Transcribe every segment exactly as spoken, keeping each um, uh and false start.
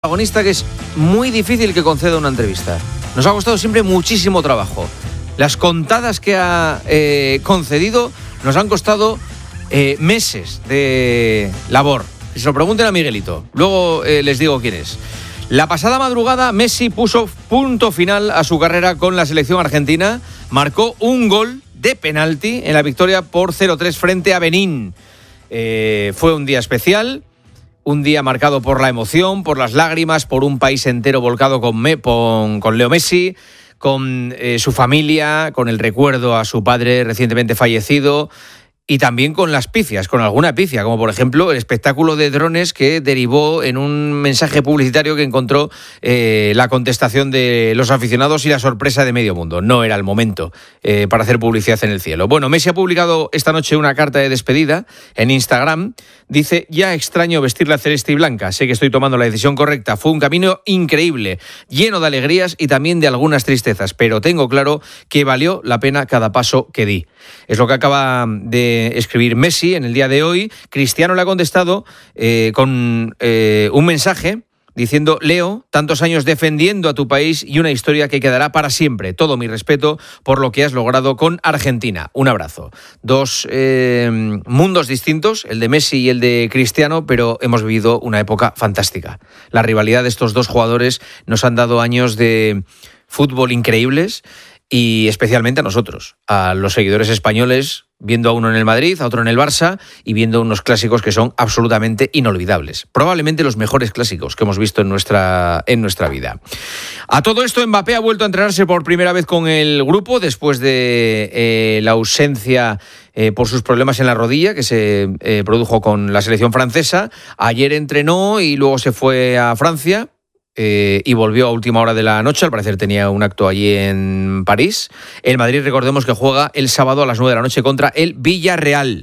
protagonista que es muy difícil que conceda una entrevista. Nos ha costado siempre muchísimo trabajo. Las contadas que ha eh, concedido nos han costado eh, meses de labor. Que se lo pregunten a Miguelito. Luego eh, les digo quién es. La pasada madrugada, Messi puso punto final a su carrera con la selección argentina. Marcó un gol de penalti en la victoria por cero tres frente a Benín. Eh, fue un día especial, un día marcado por la emoción, por las lágrimas, por un país entero volcado con, Me, con, con Leo Messi, con eh, su familia, con el recuerdo a su padre recientemente fallecido. Y también con las pifias, con alguna pifia, como por ejemplo el espectáculo de drones que derivó en un mensaje publicitario que encontró eh, la contestación de los aficionados y la sorpresa de medio mundo. No era el momento eh, para hacer publicidad en el cielo. Bueno, Messi ha publicado esta noche una carta de despedida en Instagram. Dice: ya extraño vestir la celeste y blanca. Sé que estoy tomando la decisión correcta. Fue un camino increíble, lleno de alegrías y también de algunas tristezas, pero tengo claro que valió la pena cada paso que di. Es lo que acaba de escribir Messi en el día de hoy. Cristiano le ha contestado eh, con eh, un mensaje diciendo: Leo, tantos años defendiendo a tu país y una historia que quedará para siempre. Todo mi respeto por lo que has logrado con Argentina. Un abrazo. Dos eh, mundos distintos, el de Messi y el de Cristiano, pero hemos vivido una época fantástica. La rivalidad de estos dos jugadores nos han dado años de fútbol increíbles. Y especialmente a nosotros, a los seguidores españoles, viendo a uno en el Madrid, a otro en el Barça y viendo unos clásicos que son absolutamente inolvidables. Probablemente los mejores clásicos que hemos visto en nuestra, en nuestra vida. A todo esto, Mbappé ha vuelto a entrenarse por primera vez con el grupo después de eh, la ausencia eh, por sus problemas en la rodilla que se eh, produjo con la selección francesa. Ayer entrenó y luego se fue a Francia. Eh, y volvió a última hora de la noche. Al parecer tenía un acto allí en París. El Madrid, recordemos que juega el sábado a las nueve de la noche contra el Villarreal.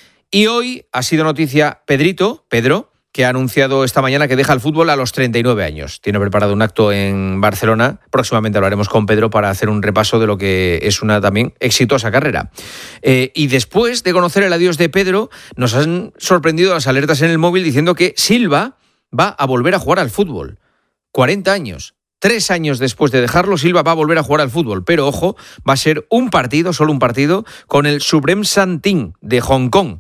Y hoy ha sido noticia Pedrito, Pedro, que ha anunciado esta mañana que deja el fútbol a los treinta y nueve años. Tiene preparado un acto en Barcelona. Próximamente hablaremos con Pedro para hacer un repaso de lo que es una también exitosa carrera. Eh, y después de conocer el adiós de Pedro, nos han sorprendido las alertas en el móvil diciendo que Silva va a volver a jugar al fútbol. cuarenta años. Tres años después de dejarlo, Silva va a volver a jugar al fútbol. Pero, ojo, va a ser un partido, solo un partido, con el Supreme Santin de Hong Kong.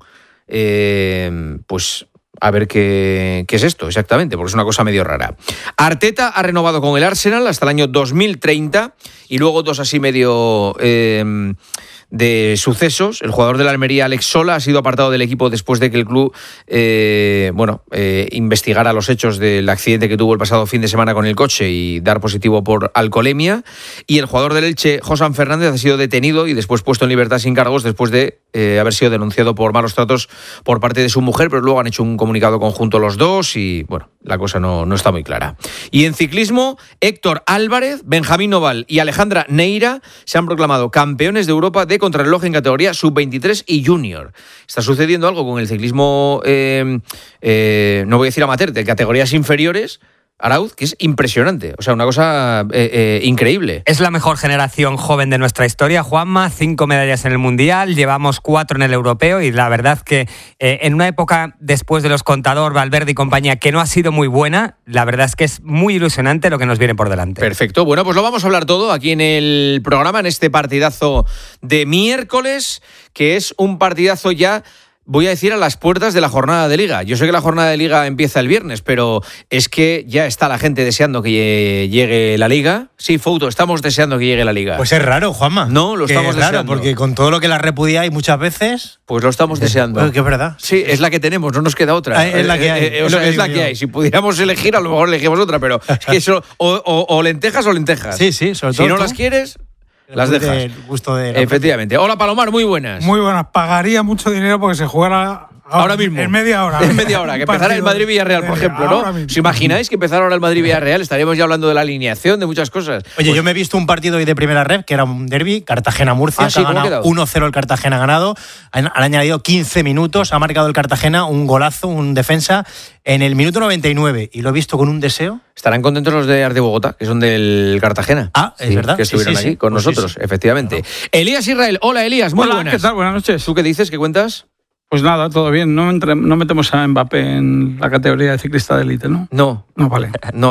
Eh, pues a ver qué, qué es esto exactamente, porque es una cosa medio rara. Arteta ha renovado con el Arsenal hasta el año dos mil treinta y luego dos así medio... Eh, de sucesos. El jugador de la Almería, Alex Sola, ha sido apartado del equipo después de que el club eh, bueno, eh, investigara los hechos del accidente que tuvo el pasado fin de semana con el coche y dar positivo por alcoholemia. Y el jugador del Elche, Josán Fernández, ha sido detenido y después puesto en libertad sin cargos después de eh, haber sido denunciado por malos tratos por parte de su mujer, pero luego han hecho un comunicado conjunto los dos y, bueno, la cosa no, no está muy clara. Y en ciclismo, Héctor Álvarez, Benjamín Noval y Alejandra Neira se han proclamado campeones de Europa de contrarreloj en categoría sub veintitrés y junior. Está sucediendo algo con el ciclismo, eh, eh, no voy a decir amateur, de categorías inferiores, Arauz, que es impresionante. O sea, una cosa eh, eh, increíble. Es la mejor generación joven de nuestra historia, Juanma. Cinco medallas en el Mundial, llevamos cuatro en el Europeo y la verdad que eh, en una época después de los Contador, Valverde y compañía que no ha sido muy buena, la verdad es que es muy ilusionante lo que nos viene por delante. Perfecto. Bueno, pues lo vamos a hablar todo aquí en el programa, en este partidazo de miércoles, que es un partidazo ya... Voy a decir a las puertas de la jornada de Liga. Yo sé que la jornada de Liga empieza el viernes, pero es que ya está la gente deseando que llegue la Liga. Sí, Fouto, estamos deseando que llegue la Liga. Pues es raro, Juanma. No, lo que estamos es raro, deseando. Porque con todo lo que la repudiáis muchas veces... Pues lo estamos deseando. Pues que es verdad. Sí, es la que tenemos, no nos queda otra. Ah, es la que hay. Eh, eh, o sea, es la que hay. Si pudiéramos elegir, a lo mejor elegimos otra, pero es que eso, o, o, o lentejas o lentejas. Sí, sí, sobre todo Si no tú. las quieres... Las dejas. El gusto de la Efectivamente. Hola, Palomar, muy buenas. Muy buenas. Pagaría mucho dinero porque se jugara ahora, ahora mismo. En media hora. En media hora. Que empezara el Madrid-Villarreal, por ejemplo, ¿no? ¿Os imagináis que empezara ahora el Madrid-Villarreal? Estaríamos ya hablando de la alineación, de muchas cosas. Oye, pues... yo me he visto un partido hoy de primera ref, que era un derbi, Cartagena-Murcia. Ah, sí, ha ganado uno cero el Cartagena, ha ganado. Han, han añadido quince minutos, ha marcado el Cartagena un golazo, un defensa, en el minuto noventa y nueve. Y lo he visto con un deseo. Estarán contentos los de Arte Bogotá, que son del Cartagena. Ah, es sí, verdad. Que estuvieron sí, sí, aquí sí. con Pues nosotros, sí, sí. efectivamente. Claro. Elías Israel. Hola, Elías, muy Hola, buenas. ¿qué tal? Buenas noches. ¿Tú qué dices? ¿Qué cuentas? Pues nada, todo bien. No, entre, no metemos a Mbappé en la categoría de ciclista de élite, ¿no? No. No, vale. No.